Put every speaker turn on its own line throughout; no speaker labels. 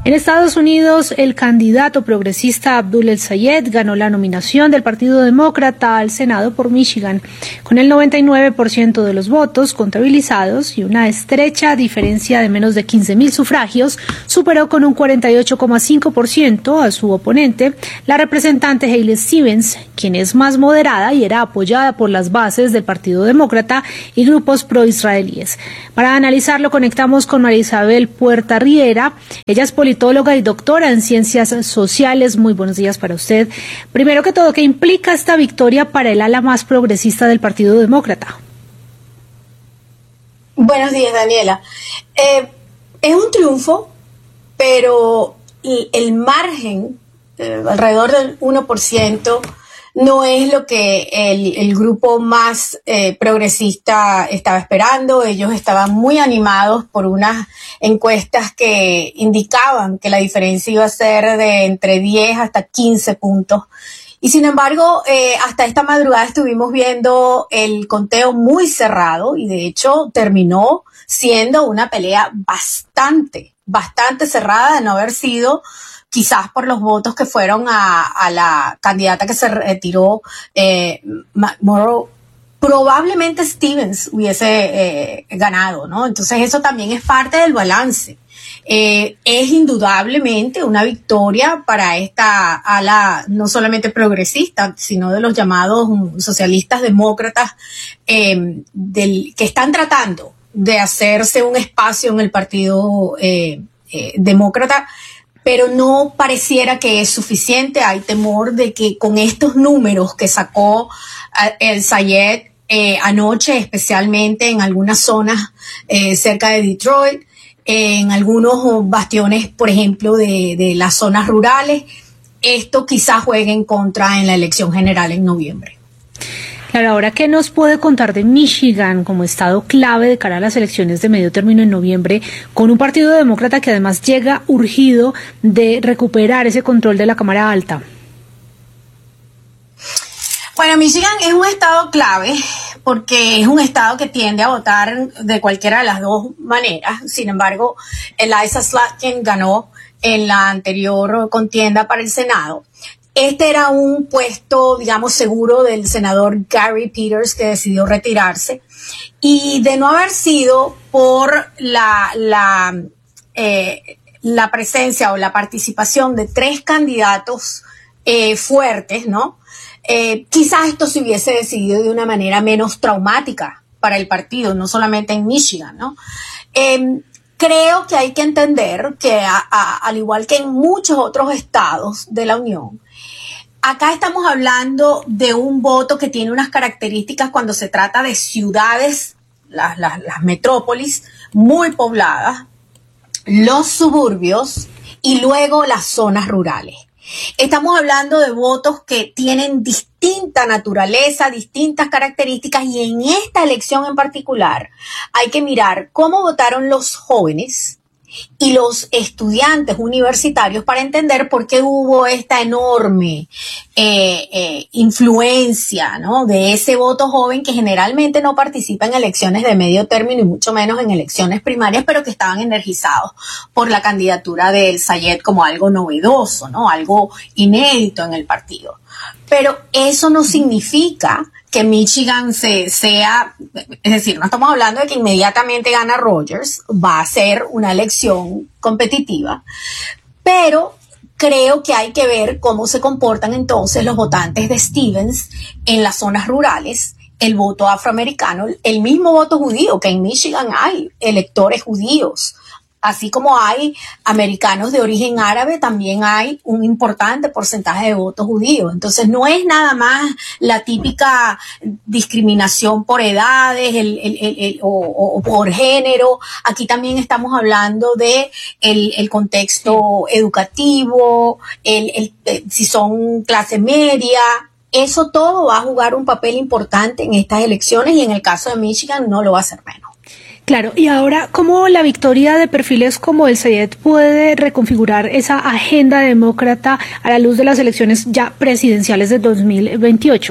En Estados Unidos, el candidato progresista Abdul El-Sayed ganó la nominación del Partido Demócrata al Senado por Michigan, con el 99% de los votos contabilizados y una estrecha diferencia de menos de 15,000 sufragios, superó con un 48,5% a su oponente, la representante Haley Stevens, quien es más moderada y era apoyada por las bases del Partido Demócrata y grupos pro-israelíes. Para analizarlo, conectamos con María Isabel Puerta Riera. Ella es politóloga y doctora en ciencias sociales. Muy buenos días para usted. Primero que todo, ¿qué implica esta victoria para el ala más progresista del Partido Demócrata?
Buenos días, Daniela. Es un triunfo, pero el margen, alrededor del 1%, no es lo que el grupo más progresista estaba esperando. Ellos estaban muy animados por unas encuestas que indicaban que la diferencia iba a ser de entre 10 hasta 15 puntos. Y sin embargo, hasta esta madrugada estuvimos viendo el conteo muy cerrado y de hecho terminó siendo una pelea bastante cerrada, de no haber sido quizás por los votos que fueron a la candidata que se retiró, McMurrow. Probablemente Stevens hubiese ganado, ¿no? Entonces eso también es parte del balance. Es indudablemente una victoria para esta ala no solamente progresista, sino de los llamados socialistas demócratas, que están tratando de hacerse un espacio en el partido demócrata, pero no pareciera que es suficiente. Hay temor de que con estos números que sacó El-Sayed anoche, especialmente en algunas zonas cerca de Detroit, en algunos bastiones, por ejemplo, de las zonas rurales, esto quizás juegue en contra en la elección general en noviembre.
Claro, ahora, ¿qué nos puede contar de Michigan como estado clave de cara a las elecciones de medio término en noviembre, con un partido demócrata que además llega urgido de recuperar ese control de la Cámara Alta?
Bueno, Michigan es un estado clave porque es un estado que tiende a votar de cualquiera de las dos maneras. Sin embargo, Eliza Slotkin ganó en la anterior contienda para el Senado. Este era un puesto, digamos, seguro del senador Gary Peters, que decidió retirarse. Y de no haber sido por la presencia o la participación de 3 candidatos fuertes, ¿no? Quizás esto se hubiese decidido de una manera menos traumática para el partido, no solamente en Michigan, ¿no? Creo que hay que entender que al igual que en muchos otros estados de la Unión, acá estamos hablando de un voto que tiene unas características cuando se trata de ciudades, las metrópolis muy pobladas, los suburbios y luego las zonas rurales. Estamos hablando de votos que tienen distinta naturaleza, distintas características, y en esta elección en particular hay que mirar cómo votaron los jóvenes y los estudiantes universitarios para entender por qué hubo esta enorme influencia, ¿no?, de ese voto joven que generalmente no participa en elecciones de medio término y mucho menos en elecciones primarias, pero que estaban energizados por la candidatura de El-Sayed como algo novedoso, ¿no?, algo inédito en el partido. Pero eso no significa que Michigan sea, es decir, no estamos hablando de que inmediatamente gana Rogers, va a ser una elección competitiva, pero creo que hay que ver cómo se comportan entonces los votantes de Stevens en las zonas rurales, el voto afroamericano, el mismo voto judío, que en Michigan hay electores judíos. Así como hay americanos de origen árabe, también hay un importante porcentaje de votos judíos. Entonces no es nada más la típica discriminación por edades o por género. Aquí también estamos hablando de el contexto educativo, si son clase media. Eso todo va a jugar un papel importante en estas elecciones, y en el caso de Michigan no lo va a hacer menos.
Claro, y ahora, ¿cómo la victoria de perfiles como El-Sayed puede reconfigurar esa agenda demócrata a la luz de las elecciones ya presidenciales de 2028?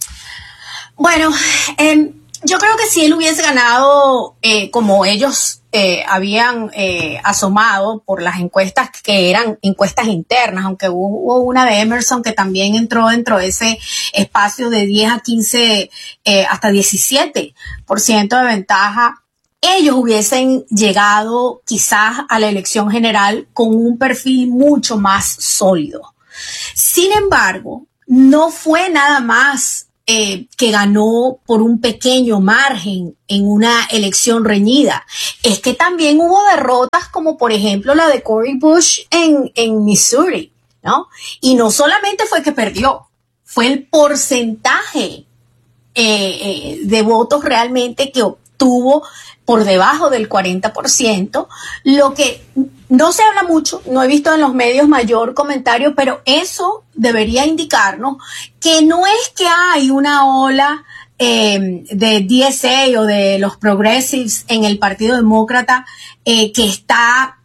Bueno, yo creo que si él hubiese ganado como ellos habían asomado por las encuestas que eran encuestas internas, aunque hubo una de Emerson que también entró dentro de ese espacio de 10 a 15, hasta 17% de ventaja, ellos hubiesen llegado quizás a la elección general con un perfil mucho más sólido. Sin embargo, no fue nada más que ganó por un pequeño margen en una elección reñida. Es que también hubo derrotas como por ejemplo la de Cori Bush en Missouri, ¿no? Y no solamente fue que perdió, fue el porcentaje de votos realmente que obtuvo por debajo del 40%, lo que no se habla mucho, no he visto en los medios mayor comentario, pero eso debería indicarnos que no es que hay una ola de DSA o de los progressives en el Partido Demócrata que está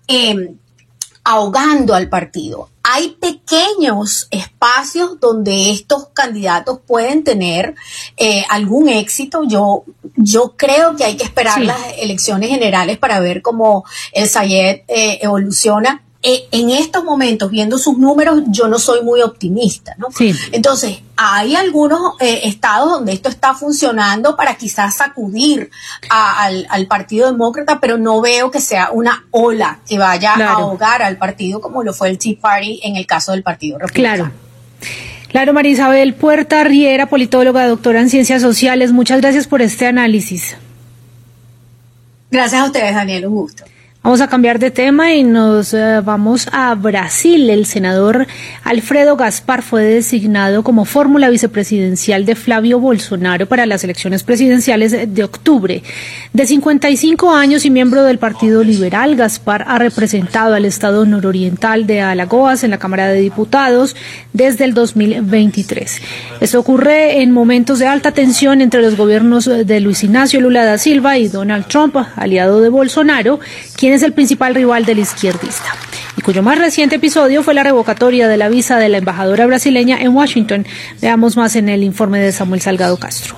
ahogando al partido. Hay pequeños espacios donde estos candidatos pueden tener algún éxito. Yo creo que hay que esperar las elecciones generales para ver cómo el Sayed evoluciona. En estos momentos, viendo sus números, yo no soy muy optimista, ¿no? Sí. Entonces, hay algunos estados donde esto está funcionando para quizás sacudir al Partido Demócrata, pero no veo que sea una ola que vaya a ahogar al partido como lo fue el Tea Party en el caso del Partido Republicano.
Claro, María Isabel Puerta Riera, politóloga, doctora en Ciencias Sociales, muchas gracias por este análisis.
Gracias a ustedes, Daniel, un gusto.
Vamos a cambiar de tema y nos vamos a Brasil. El senador Alfredo Gaspar fue designado como fórmula vicepresidencial de Flavio Bolsonaro para las elecciones presidenciales de octubre. De 55 años y miembro del Partido Liberal, Gaspar ha representado al estado nororiental de Alagoas en la Cámara de Diputados desde el 2023. Esto ocurre en momentos de alta tensión entre los gobiernos de Luis Ignacio Lula da Silva y Donald Trump, aliado de Bolsonaro, quien es el principal rival del izquierdista, y cuyo más reciente episodio fue la revocatoria de la visa de la embajadora brasileña en Washington. Veamos más en el informe de Samuel Salgado Castro.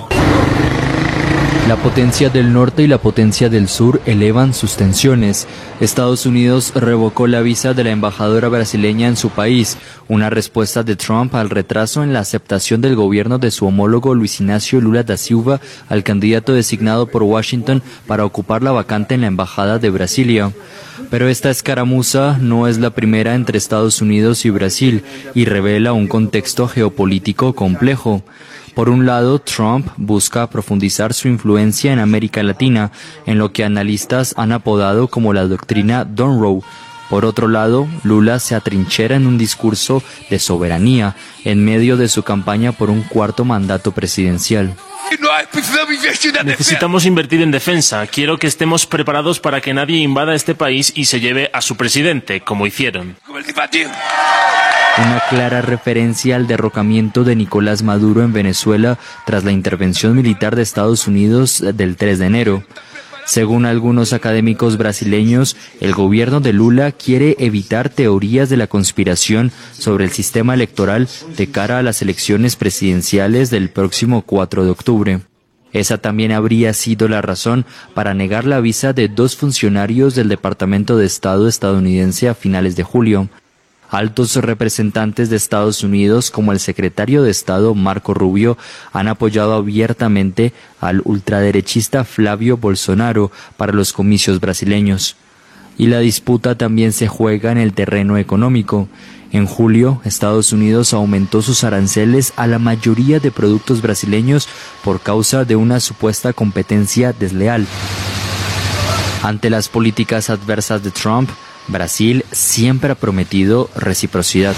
La potencia del norte y la potencia del sur elevan sus tensiones. Estados Unidos revocó la visa de la embajadora brasileña en su país, una respuesta de Trump al retraso en la aceptación del gobierno de su homólogo Luis Ignacio Lula da Silva al candidato designado por Washington para ocupar la vacante en la embajada de Brasilia. Pero esta escaramuza no es la primera entre Estados Unidos y Brasil y revela un contexto geopolítico complejo. Por un lado, Trump busca profundizar su influencia en América Latina, en lo que analistas han apodado como la doctrina Monroe. Por otro lado, Lula se atrinchera en un discurso de soberanía en medio de su campaña por un cuarto mandato presidencial.
Necesitamos invertir en defensa. Quiero que estemos preparados para que nadie invada este país y se lleve a su presidente, como hicieron.
Una clara referencia al derrocamiento de Nicolás Maduro en Venezuela tras la intervención militar de Estados Unidos del 3 de enero. Según algunos académicos brasileños, el gobierno de Lula quiere evitar teorías de la conspiración sobre el sistema electoral de cara a las elecciones presidenciales del próximo 4 de octubre. Esa también habría sido la razón para negar la visa de 2 funcionarios del Departamento de Estado estadounidense a finales de julio. Altos representantes de Estados Unidos, como el secretario de Estado Marco Rubio, han apoyado abiertamente al ultraderechista Flavio Bolsonaro para los comicios brasileños. Y la disputa también se juega en el terreno económico. En julio, Estados Unidos aumentó sus aranceles a la mayoría de productos brasileños por causa de una supuesta competencia desleal. Ante las políticas adversas de Trump, Brasil siempre ha prometido reciprocidad.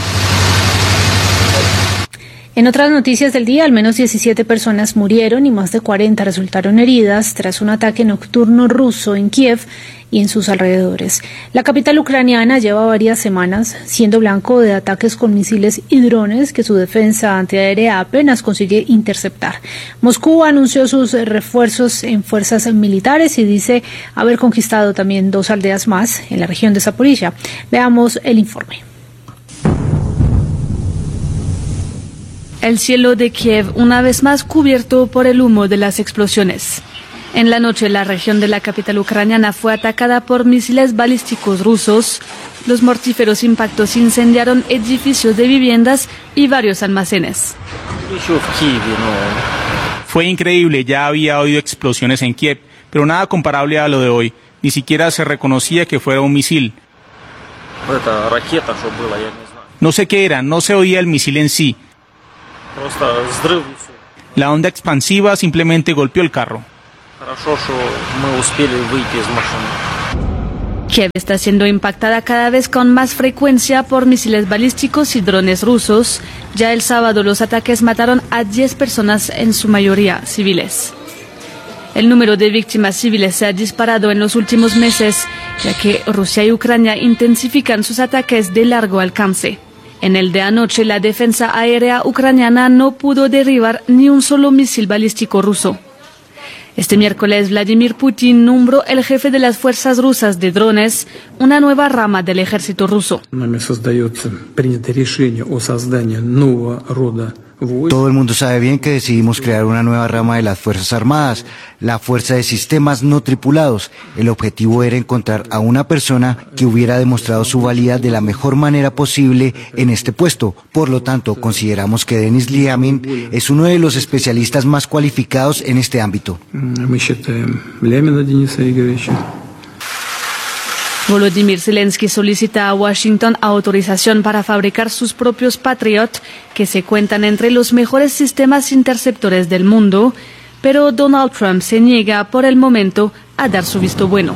En otras noticias del día, al menos 17 personas murieron y más de 40 resultaron heridas tras un ataque nocturno ruso en Kiev y en sus alrededores. La capital ucraniana lleva varias semanas siendo blanco de ataques con misiles y drones que su defensa antiaérea apenas consigue interceptar. Moscú anunció sus refuerzos en fuerzas militares y dice haber conquistado también 2 aldeas más en la región de Zaporizhia. Veamos el informe.
El cielo de Kiev una vez más cubierto por el humo de las explosiones. En la noche, la región de la capital ucraniana fue atacada por misiles balísticos rusos. Los mortíferos impactos incendiaron edificios de viviendas y varios almacenes.
Fue increíble, ya había oído explosiones en Kiev, pero nada comparable a lo de hoy. Ni siquiera se reconocía que fuera un misil. No sé qué era, no se oía el misil en sí. La onda expansiva simplemente golpeó el carro.
Kiev está siendo impactada cada vez con más frecuencia por misiles balísticos y drones rusos. Ya el sábado los ataques mataron a 10 personas, en su mayoría civiles. El número de víctimas civiles se ha disparado en los últimos meses, ya que Rusia y Ucrania intensifican sus ataques de largo alcance. En el de anoche, la defensa aérea ucraniana no pudo derribar ni un solo misil balístico ruso. Este miércoles, Vladimir Putin nombró el jefe de las fuerzas rusas de drones, una nueva rama del ejército ruso.
Todo el mundo sabe bien que decidimos crear una nueva rama de las Fuerzas Armadas, la Fuerza de Sistemas No Tripulados. El objetivo era encontrar a una persona que hubiera demostrado su valía de la mejor manera posible en este puesto. Por lo tanto, consideramos que Denis Liamin es uno de los especialistas más cualificados en este ámbito.
Volodymyr Zelensky solicita a Washington autorización para fabricar sus propios Patriot, que se cuentan entre los mejores sistemas interceptores del mundo, pero Donald Trump se niega por el momento a dar su visto bueno.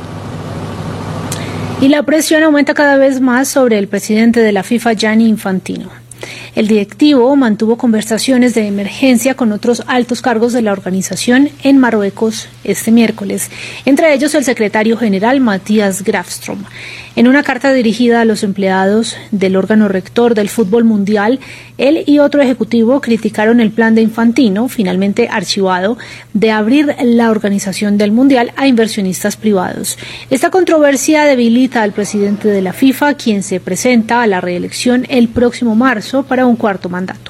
Y la presión aumenta cada vez más sobre el presidente de la FIFA, Gianni Infantino. El directivo mantuvo conversaciones de emergencia con otros altos cargos de la organización en Marruecos este miércoles, entre ellos el secretario general Matthias Grafström. En una carta dirigida a los empleados del órgano rector del fútbol mundial, él y otro ejecutivo criticaron el plan de Infantino, finalmente archivado, de abrir la organización del mundial a inversionistas privados. Esta controversia debilita al presidente de la FIFA, quien se presenta a la reelección el próximo marzo para un cuarto mandato.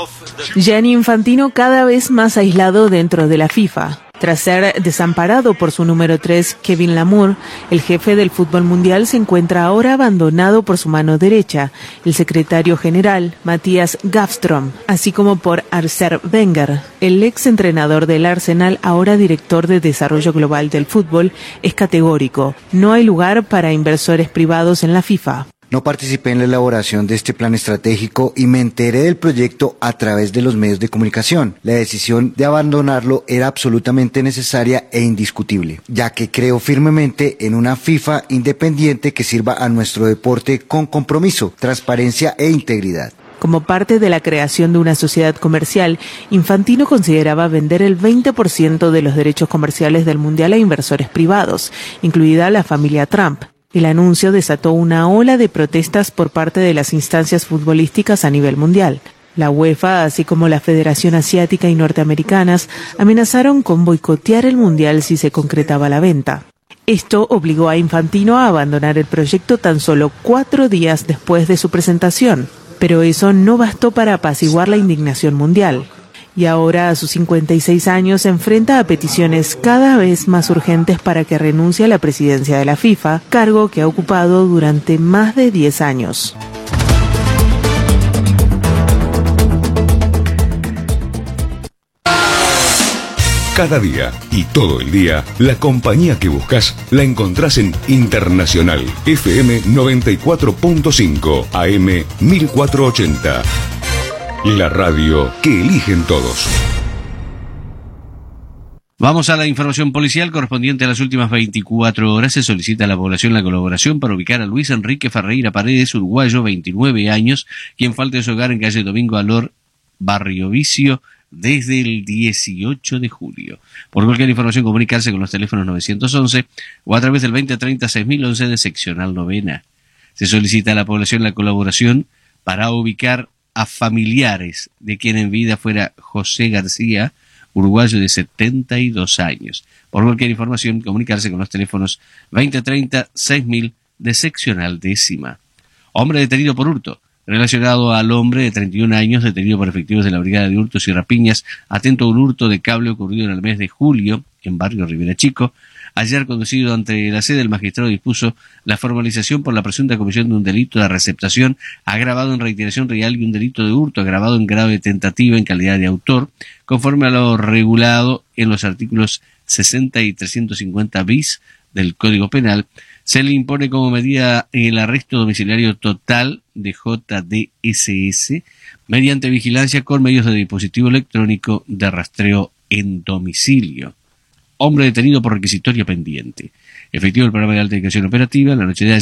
Gianni Infantino cada vez más aislado dentro de la FIFA. Tras ser desamparado por su número 3, Kevin Lamour, el jefe del fútbol mundial se encuentra ahora abandonado por su mano derecha, el secretario general, Matthias Grafström, así como por Arsène Wenger. El ex entrenador del Arsenal, ahora director de desarrollo global del fútbol, es categórico. No hay lugar para inversores privados en la FIFA.
No participé en la elaboración de este plan estratégico y me enteré del proyecto a través de los medios de comunicación. La decisión de abandonarlo era absolutamente necesaria e indiscutible, ya que creo firmemente en una FIFA independiente que sirva a nuestro deporte con compromiso, transparencia e integridad.
Como parte de la creación de una sociedad comercial, Infantino consideraba vender el 20% de los derechos comerciales del Mundial a inversores privados, incluida la familia Trump. El anuncio desató una ola de protestas por parte de las instancias futbolísticas a nivel mundial. La UEFA, así como la Federación Asiática y Norteamericanas, amenazaron con boicotear el Mundial si se concretaba la venta. Esto obligó a Infantino a abandonar el proyecto tan solo 4 días después de su presentación. Pero eso no bastó para apaciguar la indignación mundial. Y ahora, a sus 56 años, se enfrenta a peticiones cada vez más urgentes para que renuncie a la presidencia de la FIFA, cargo que ha ocupado durante más de 10 años.
Cada día y todo el día, la compañía que buscas la encontrás en Internacional FM 94.5 AM 1480. La radio que eligen todos.
Vamos a la información policial correspondiente a las últimas 24 horas. Se solicita a la población la colaboración para ubicar a Luis Enrique Ferreira Paredes, uruguayo, 29 años, quien falta de su hogar en calle Domingo Alor, Barrio Vicio, desde el 18 de julio. Por cualquier información, comunicarse con los teléfonos 911 o a través del 2030-6011 de seccional novena. Se solicita a la población la colaboración para ubicar a familiares de quien en vida fuera José García, uruguayo de 72 años. Por cualquier información, comunicarse con los teléfonos 2030-6000 de seccional décima. Hombre detenido por hurto. Relacionado al hombre de 31 años detenido por efectivos de la Brigada de Hurtos y Rapiñas, atento a un hurto de cable ocurrido en el mes de julio en Barrio Rivera Chico. Ayer, conducido ante la sede, el magistrado dispuso la formalización por la presunta comisión de un delito de receptación agravado en reiteración real y un delito de hurto agravado en grado de tentativa en calidad de autor, conforme a lo regulado en los artículos 60 y 350 bis del Código Penal. Se le impone como medida el arresto domiciliario total de JDSS mediante vigilancia con medios de dispositivo electrónico de rastreo en domicilio. Hombre detenido por requisitoria pendiente. Efectivo el programa de alta dedicación operativa en la noche de ayer.